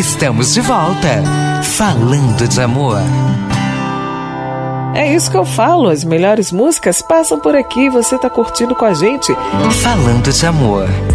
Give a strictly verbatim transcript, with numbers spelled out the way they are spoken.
Estamos de volta, falando de amor. É isso que eu falo, as melhores músicas passam por aqui, você tá curtindo com a gente. Falando de amor.